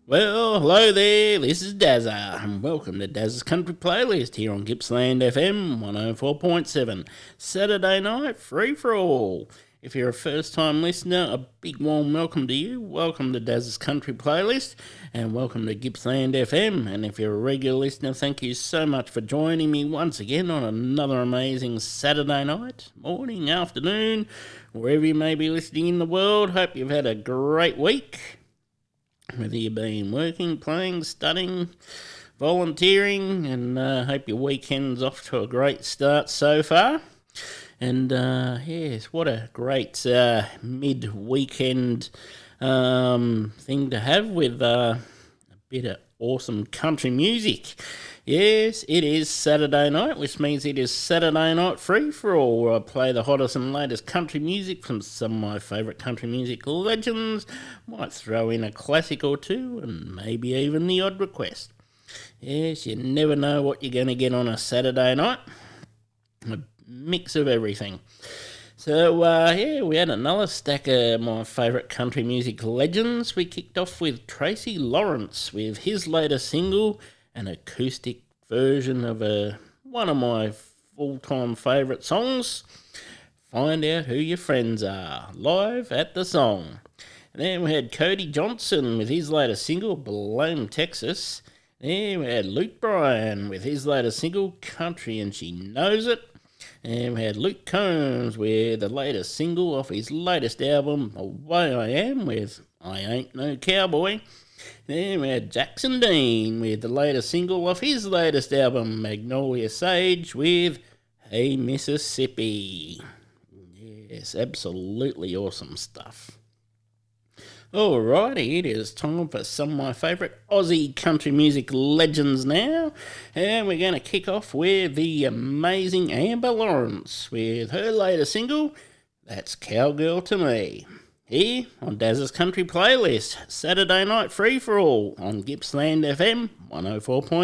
Well, hello there, this is Dazza, and welcome to Dazza's Country Playlist here on Gippsland FM 104.7, Saturday night free for all. If you're a first time listener, a big warm welcome to you. Welcome to Dazza's Country Playlist, and welcome to Gippsland FM. And if you're a regular listener, thank you so much for joining me once again on another amazing Saturday night, morning, afternoon, wherever you may be listening in the world. Hope you've had a great week. Whether you've been working, playing, studying, volunteering, and hope your weekend's off to a great start so far. And yes, what a great mid-weekend thing to have with a bit of awesome country music. Yes, it is Saturday night, which means it is Saturday night free for all, where I play the hottest and latest country music from some of my favourite country music legends. Might throw in a classic or two, and maybe even the odd request. Yes, you never know what you're going to get on a Saturday night. A mix of everything. So, we had another stack of my favourite country music legends. We kicked off with Tracy Lawrence with his latest single, an acoustic version of one of my full-time favourite songs, Find Out Who Your Friends Are, live at the Song. And then we had Cody Johnson with his latest single, Blame Texas. Then we had Luke Bryan with his latest single, Country and She Knows It. And we had Luke Combs with the latest single off his latest album, Away I Am, with I Ain't No Cowboy. Then we had Jackson Dean with the latest single off his latest album, Magnolia Sage, with Hey Mississippi. Yes, absolutely awesome stuff. Alrighty, it is time for some of my favourite Aussie country music legends now. And we're going to kick off with the amazing Amber Lawrence with her latest single, That's Cowgirl to Me. Here on Dazza's Country Playlist, Saturday night free for all on Gippsland FM 104.